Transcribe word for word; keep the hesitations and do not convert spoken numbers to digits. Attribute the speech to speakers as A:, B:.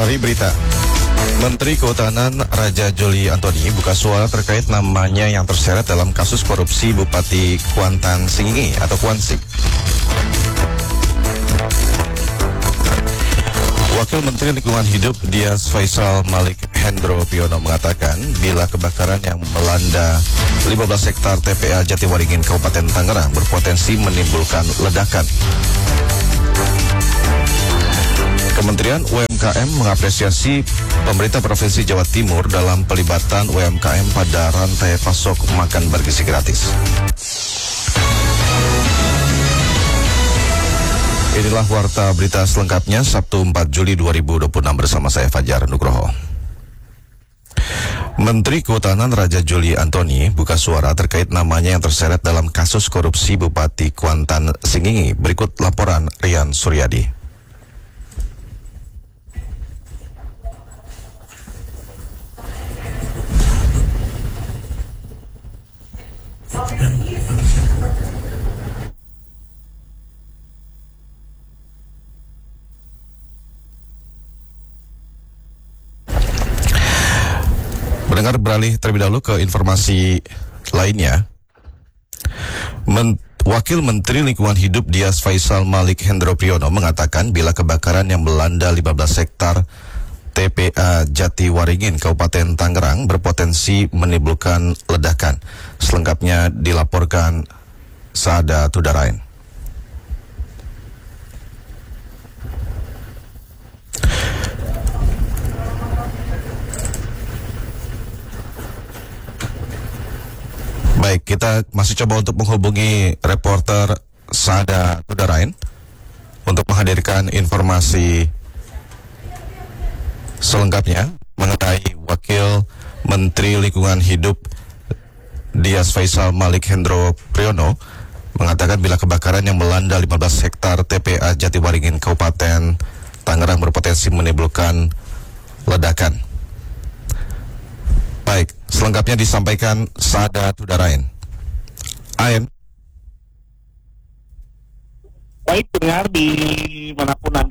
A: Sari berita. Menteri Kehutanan Raja Juli Antoni buka suara terkait namanya yang terseret dalam kasus korupsi Bupati Kuantan Singingi atau Kuansing. Wakil Menteri Lingkungan Hidup Dias Faisal Malik Hendro Priyono mengatakan bila kebakaran yang melanda lima belas hektar T P A Jatiwaringin Kabupaten Tangerang berpotensi menimbulkan ledakan. Kementerian U M K M mengapresiasi pemerintah Provinsi Jawa Timur dalam pelibatan U M K M pada rantai pasok makan bergizi gratis. Inilah warta berita selengkapnya Sabtu empat Juli dua ribu dua puluh enam bersama saya Fajar Nugroho. Menteri Kehutanan Raja Juli Antoni buka suara terkait namanya yang terseret dalam kasus korupsi Bupati Kuantan Singingi. Berikut laporan Rian Suryadi. Mendengar beralih terlebih dahulu ke informasi lainnya. Men- Wakil Menteri Lingkungan Hidup Dias Faisal Malik Hendro Priyono mengatakan bila kebakaran yang melanda lima belas hektar T P A Jatiwaringin Kabupaten Tangerang berpotensi menimbulkan ledakan. Selengkapnya dilaporkan Saada Tudarain. Baik, kita masih coba untuk menghubungi reporter Saada Tudarain untuk menghadirkan informasi selengkapnya mengenai Wakil Menteri Lingkungan Hidup Dias Faisal Malik Hendro Priyono mengatakan bila kebakaran yang melanda lima belas hektar T P A Jatiwaringin Kabupaten Tangerang berpotensi menimbulkan ledakan. Baik, selengkapnya disampaikan Saada Tudarain. Ain.
B: Baik, dengar di manapun Anda